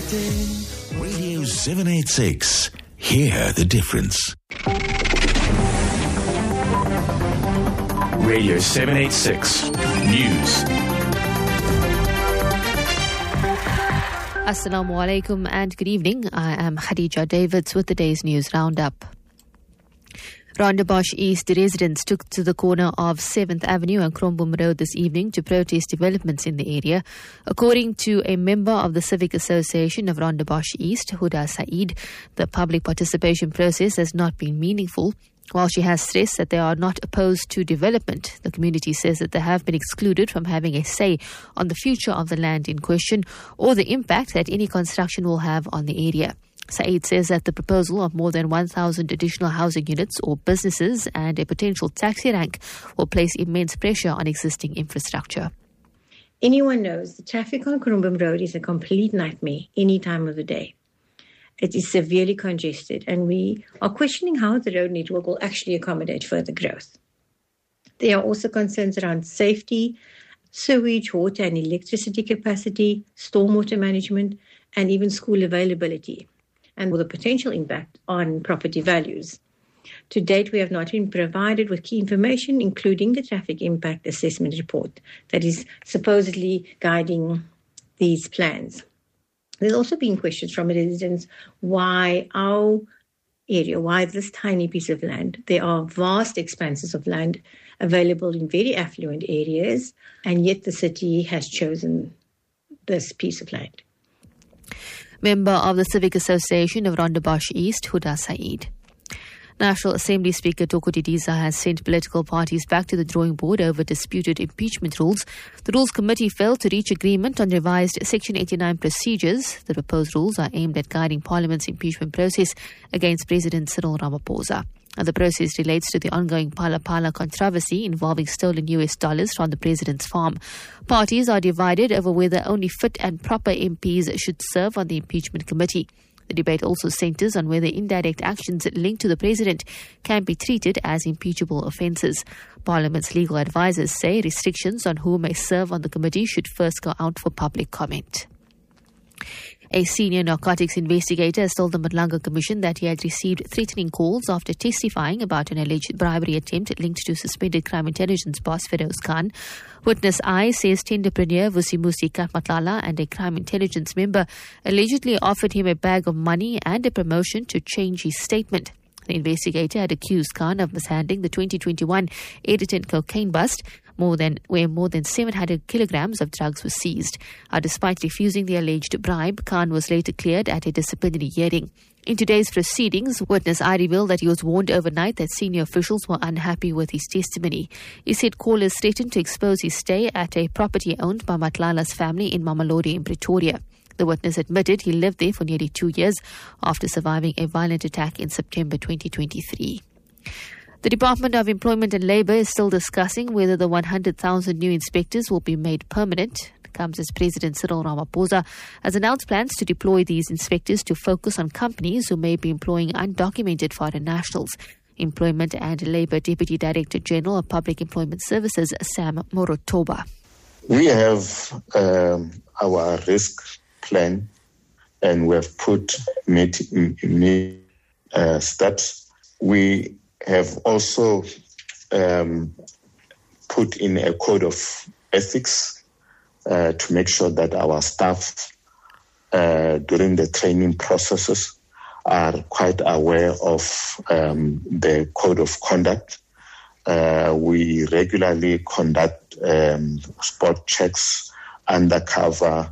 Radio 786. Hear the difference. Radio 786 News. Assalamu alaikum and good evening. I am Khadija Davids with the day's news roundup. Rondebosch East residents took to the corner of 7th Avenue and Krombum Road this evening to protest developments in the area. According to a member of the Civic Association of Rondebosch East, Huda Saeed, the public participation process has not been meaningful. While she has stressed that they are not opposed to development, the community says that they have been excluded from having a say on the future of the land in question or the impact that any construction will have on the area. Saeed says that the proposal of more than 1,000 additional housing units or businesses and a potential taxi rank will place immense pressure on existing infrastructure. Anyone knows the traffic on Krombum Road is a complete nightmare any time of the day. It is severely congested, and we are questioning how the road network will actually accommodate further growth. There are also concerns around safety, sewage, water and electricity capacity, stormwater management, and even school availability, and with a potential impact on property values. To date, we have not been provided with key information, including the traffic impact assessment report that is supposedly guiding these plans. There's also been questions from residents why our area, why this tiny piece of land. There are vast expanses of land available in very affluent areas, and yet the city has chosen this piece of land. Member of the Civic Association of Rondebosch East, Huda Saeed. National Assembly Speaker Toko Didiza has sent political parties back to the drawing board over disputed impeachment rules. The Rules Committee failed to reach agreement on revised Section 89 procedures. The proposed rules are aimed at guiding Parliament's impeachment process against President Cyril Ramaphosa. The process relates to the ongoing Phala Phala controversy involving stolen US dollars from the president's farm. Parties are divided over whether only fit and proper MPs should serve on the impeachment committee. The debate also centres on whether indirect actions linked to the president can be treated as impeachable offences. Parliament's legal advisers say restrictions on who may serve on the committee should first go out for public comment. A senior narcotics investigator has told the Madlanga Commission that he had received threatening calls after testifying about an alleged bribery attempt linked to suspended crime intelligence boss Feroz Khan. Witness I says tenderpreneur Vusimusi Katmatlala and a crime intelligence member allegedly offered him a bag of money and a promotion to change his statement. The investigator had accused Khan of mishandling the 2021 Editon cocaine bust, where more than 700 kilograms of drugs were seized. Despite refusing the alleged bribe, Khan was later cleared at a disciplinary hearing. In today's proceedings, witness I revealed that he was warned overnight that senior officials were unhappy with his testimony. He said callers threatened to expose his stay at a property owned by Matlala's family in Mamelodi in Pretoria. The witness admitted he lived there for nearly 2 years after surviving a violent attack in September 2023. The Department of Employment and Labour is still discussing whether the 100,000 new inspectors will be made permanent. It comes as President Cyril Ramaphosa has announced plans to deploy these inspectors to focus on companies who may be employing undocumented foreign nationals. Employment and Labour Deputy Director General of Public Employment Services, Sam Morotoba. We have our risk plan, and we have put steps. We have also put in a code of ethics to make sure that our staff during the training processes are quite aware of the code of conduct. We regularly conduct spot checks, undercover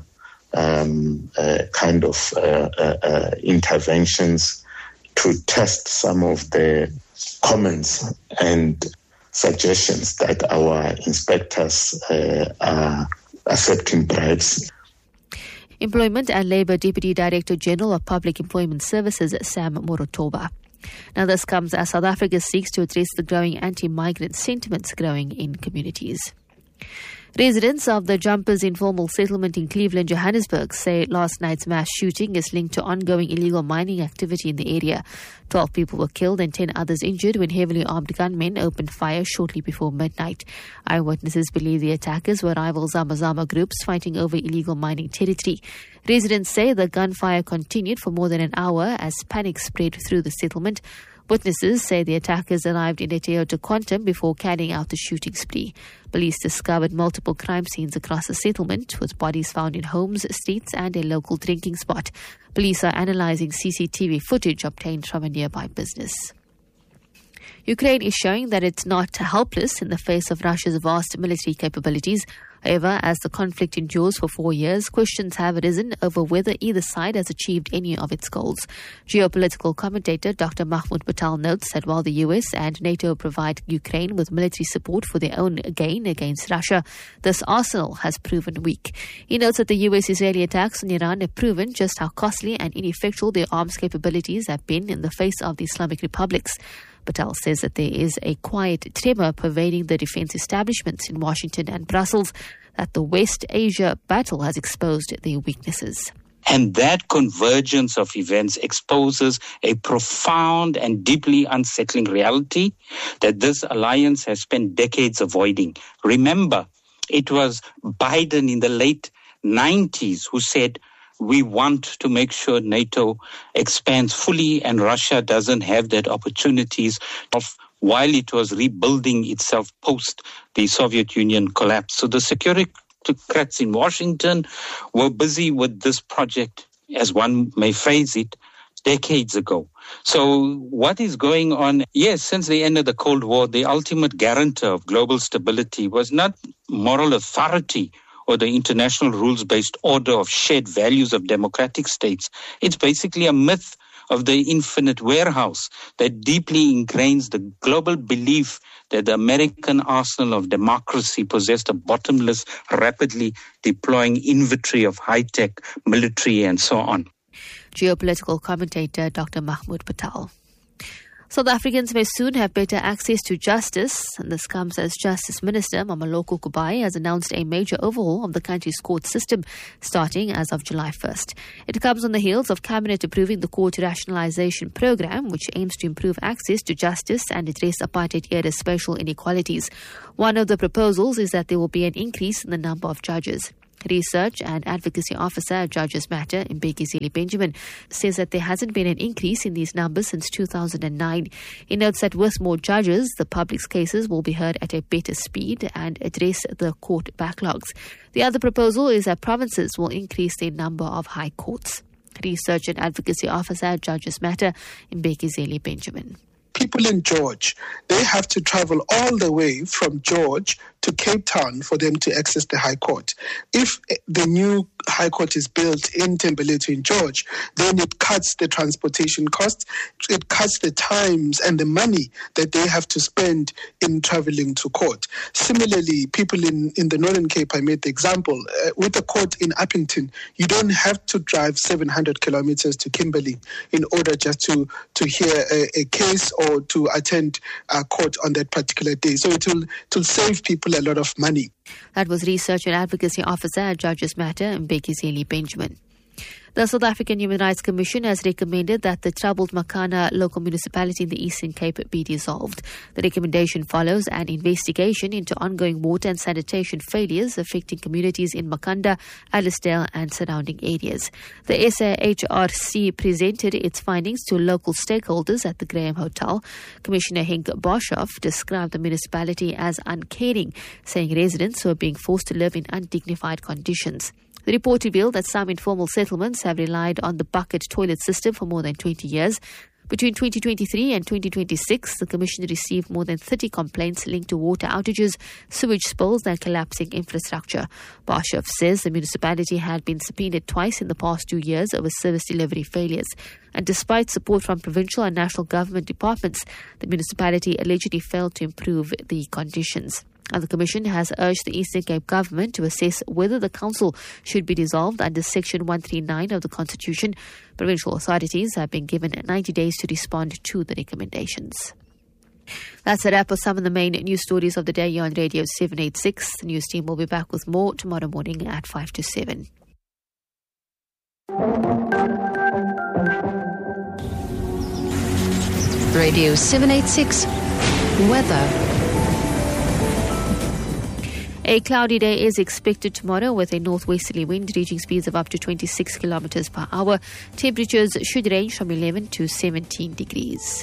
kind of interventions to test some of the comments and suggestions that our inspectors are accepting bribes. Employment and Labour Deputy Director General of Public Employment Services, Sam Morotoba. Now this comes as South Africa seeks to address the growing anti-migrant sentiments growing in communities. Residents of the Jumpers informal settlement in Cleveland, Johannesburg say last night's mass shooting is linked to ongoing illegal mining activity in the area. 12 people were killed and 10 others injured when heavily armed gunmen opened fire shortly before midnight. Eyewitnesses believe the attackers were rival Zama groups fighting over illegal mining territory. Residents say the gunfire continued for more than an hour as panic spread through the settlement. Witnesses say the attackers arrived in a Toyota Quantum before carrying out the shooting spree. Police discovered multiple crime scenes across the settlement, with bodies found in homes, streets, and a local drinking spot. Police are analyzing CCTV footage obtained from a nearby business. Ukraine is showing that it's not helpless in the face of Russia's vast military capabilities. However, as the conflict endures for 4 years, questions have arisen over whether either side has achieved any of its goals. Geopolitical commentator Dr. Mahmoud Patel notes that while the US and NATO provide Ukraine with military support for their own gain against Russia, this arsenal has proven weak. He notes that the US-Israeli attacks on Iran have proven just how costly and ineffectual their arms capabilities have been in the face of the Islamic republics. Patel says that there is a quiet tremor pervading the defense establishments in Washington and Brussels, that the West Asia battle has exposed their weaknesses. And that convergence of events exposes a profound and deeply unsettling reality that this alliance has spent decades avoiding. Remember, it was Biden in the late 90s who said, we want to make sure NATO expands fully and Russia doesn't have that opportunities of while it was rebuilding itself post the Soviet Union collapse. So the security-crats in Washington were busy with this project, as one may phrase it, decades ago. So what is going on? Yes, since the end of the Cold War, the ultimate guarantor of global stability was not moral authority or the international rules-based order of shared values of democratic states. It's basically a myth of the infinite warehouse that deeply ingrains the global belief that the American arsenal of democracy possessed a bottomless, rapidly deploying inventory of high-tech military and so on. Geopolitical commentator Dr. Mahmoud Patel. South Africans may soon have better access to justice, and this comes as Justice Minister Mameloko Kubayi has announced a major overhaul of the country's court system starting as of July 1st. It comes on the heels of Cabinet approving the court rationalisation program, which aims to improve access to justice and address apartheid-era spatial inequalities. One of the proposals is that there will be an increase in the number of judges. Research and Advocacy Officer at Judges Matter, Mbeki Benjamin, says that there hasn't been an increase in these numbers since 2009. He notes that with more judges, the public's cases will be heard at a better speed and address the court backlogs. The other proposal is that provinces will increase their number of high courts. Research and Advocacy Officer at Judges Matter, Mbeki Benjamin. People in George, they have to travel all the way from George to Cape Town for them to access the High Court. If the new High Court is built in Tembeletu in George, then it cuts the transportation costs, it cuts the times and the money that they have to spend in traveling to court. Similarly, people in the Northern Cape, I made the example, with the court in Uppington, you don't have to drive 700 kilometers to Kimberley in order just to hear a case or to attend court on that particular day. So it will save people a lot of money. That was Research and Advocacy Officer at Judges Matter, Mbeki Benjamin. The South African Human Rights Commission has recommended that the troubled Makana local municipality in the Eastern Cape be dissolved. The recommendation follows an investigation into ongoing water and sanitation failures affecting communities in Makanda, Allisdale and surrounding areas. The SAHRC presented its findings to local stakeholders at the Graham Hotel. Commissioner Henk Boshoff described the municipality as uncaring, saying residents were being forced to live in undignified conditions. The report revealed that some informal settlements have relied on the bucket toilet system for more than 20 years. Between 2023 and 2026, the Commission received more than 30 complaints linked to water outages, sewage spills and collapsing infrastructure. Boshoff says the municipality had been subpoenaed twice in the past 2 years over service delivery failures. And despite support from provincial and national government departments, the municipality allegedly failed to improve the conditions. And the Commission has urged the Eastern Cape government to assess whether the council should be dissolved under Section 139 of the Constitution. Provincial authorities have been given 90 days to respond to the recommendations. That's a wrap of some of the main news stories of the day here on Radio 786. The news team will be back with more tomorrow morning at 5 to 7. Radio 786 Weather. A cloudy day is expected tomorrow with a northwesterly wind reaching speeds of up to 26 kilometers per hour. Temperatures should range from 11 to 17 degrees.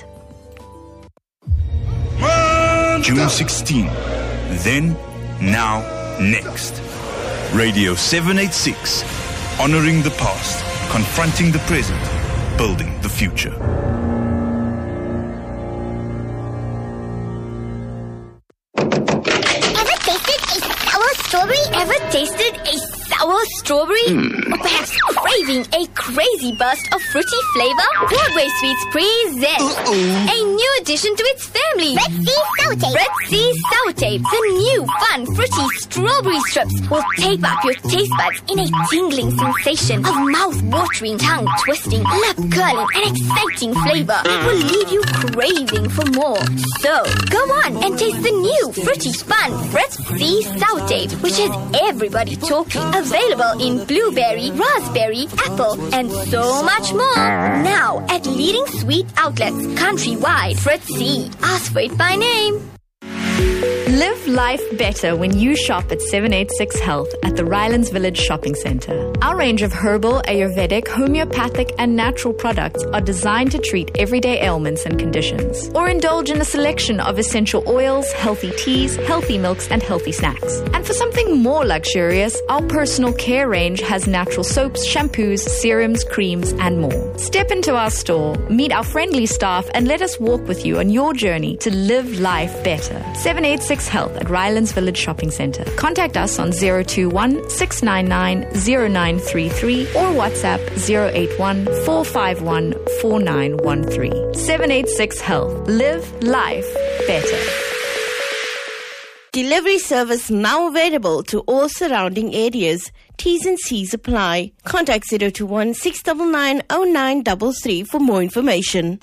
June 16. Then, now, next. Radio 786. Honoring the past, confronting the present, building the future. Ever tasted a sour strawberry? Or perhaps craving a crazy burst of fruity flavor? Broadway Sweets presents a new addition to its family. Red Sea Sour Tape. Red Sea Sour Tape. The new fun fruity strawberry strips will tape up your taste buds in a tingling sensation of mouth-watering, tongue-twisting, lip-curling and exciting flavor. It will leave you craving for more. So, go on and taste the new fruity fun Red Sea Sour Tape, which has everybody talking. Available in blueberry, raspberry, apple, and so much more. Now at leading sweet outlets countrywide. Fritz C. Ask for it by name. Live life better when you shop at 786 Health at the Rylands Village Shopping Centre. Our range of herbal, Ayurvedic, homeopathic and natural products are designed to treat everyday ailments and conditions. Or indulge in a selection of essential oils, healthy teas, healthy milks and healthy snacks. And for something more luxurious, our personal care range has natural soaps, shampoos, serums, creams and more. Step into our store, meet our friendly staff and let us walk with you on your journey to live life better. 786 Health at Rylands Village Shopping Centre. Contact us on 021 699 0933 or WhatsApp 081 451 4913. 786 Health. Live life better. Delivery service now available to all surrounding areas. T's and C's apply. Contact 021 699 0933 for more information.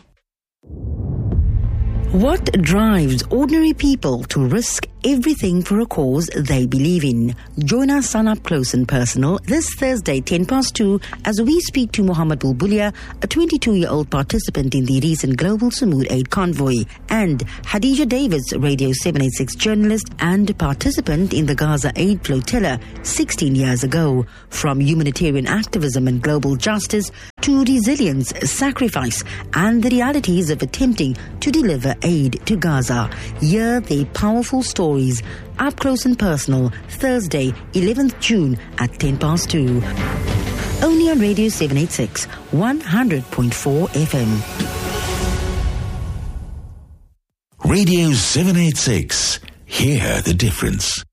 What drives ordinary people to risk everything for a cause they believe in? Join us on Up Close and Personal this Thursday, 2:10 as we speak to Mohammed Bulbulia, a 22-year-old participant in the recent Global Samud Aid Convoy, and Hadija Davis, Radio 786 journalist and participant in the Gaza Aid Flotilla 16 years ago. From humanitarian activism and global justice to resilience, sacrifice, and the realities of attempting to deliver aid to Gaza. Hear their powerful stories. Up Close and Personal, Thursday, 11th June at 2:10. Only on Radio 786, 100.4 FM. Radio 786. Hear the difference.